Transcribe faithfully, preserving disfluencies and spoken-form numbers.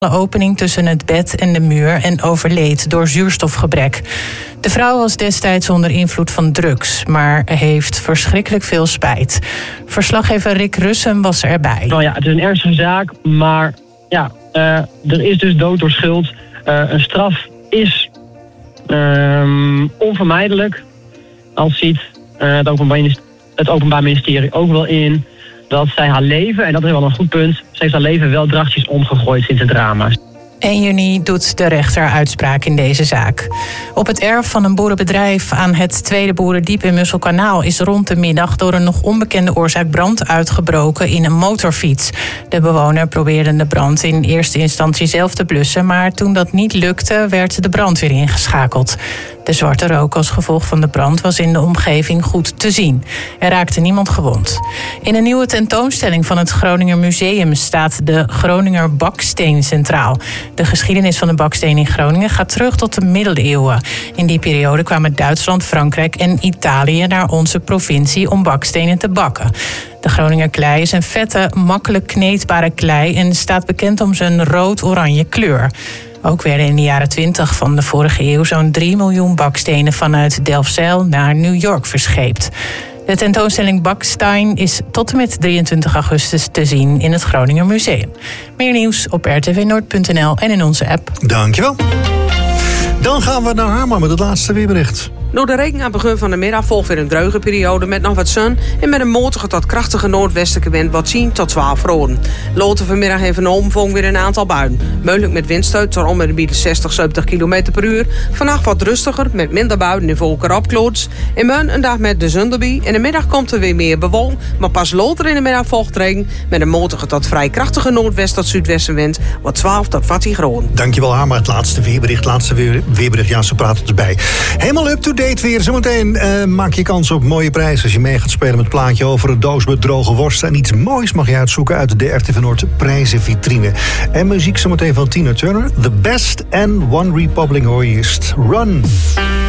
opening tussen het bed en de muur en overleed door zuurstofgebrek. De vrouw was destijds onder invloed van drugs, maar heeft verschrikkelijk veel spijt. Verslaggever Rick Russen was erbij. Nou ja, het is een ernstige zaak, maar ja, uh, er is dus dood door schuld. Uh, een straf is uh, onvermijdelijk. Als ziet uh, het, openbaar, het Openbaar Ministerie ook wel in dat zij haar leven, en dat is wel een goed punt, ze heeft haar leven wel drastisch omgegooid sinds het drama. één juni doet de rechter uitspraak in deze zaak. Op het erf van een boerenbedrijf aan het Tweede Boerendiep in Musselkanaal is rond de middag door een nog onbekende oorzaak brand uitgebroken in een motorfiets. De bewoner probeerde de brand in eerste instantie zelf te blussen, maar toen dat niet lukte, werd de brandweer ingeschakeld. De zwarte rook als gevolg van de brand was in de omgeving goed te zien. Er raakte niemand gewond. In een nieuwe tentoonstelling van het Groninger Museum staat de Groninger baksteen centraal. De geschiedenis van de baksteen in Groningen gaat terug tot de middeleeuwen. In die periode kwamen Duitsland, Frankrijk en Italië naar onze provincie om bakstenen te bakken. De Groninger klei is een vette, makkelijk kneedbare klei en staat bekend om zijn rood-oranje kleur. Ook werden in de jaren twintig van de vorige eeuw zo'n drie miljoen bakstenen vanuit Delfzijl naar New York verscheept. De tentoonstelling Bakstein is tot en met drieëntwintig augustus te zien in het Groninger Museum. Meer nieuws op r t v noord punt n l en in onze app. Dankjewel. Dan gaan we naar Haarlem met het laatste weerbericht. Door de regen aan het begin van de middag volgt weer een druige periode met nog wat zon en met een matige tot krachtige noordwestelijke wind wat tien tot twaalf graden. Later vanmiddag en vanavond volgen weer een aantal buien. Mogelijk met windstoot tot om de gebieden zestig, zeventig kilometer per uur. Vannacht wat rustiger met minder buien en volker opkloots. En morgen een dag met de zon erbij. In de middag komt er weer meer bewolking, maar pas later in de middag volgt regen met een matige tot vrij krachtige noordwest tot zuidwestenwind wat twaalf tot veertien graden. Dankjewel Hamer, het laatste weerbericht, laatste weer, weerbericht, ja ze praten erbij. Helemaal up-to-date weer. Zometeen uh, maak je kans op mooie prijzen als je mee gaat spelen met het plaatje over een doos met droge worst. En iets moois mag je uitzoeken uit de R T V Noord prijzenvitrine. En muziek zometeen van Tina Turner. The Best and One Republic hoor je eerst. Run!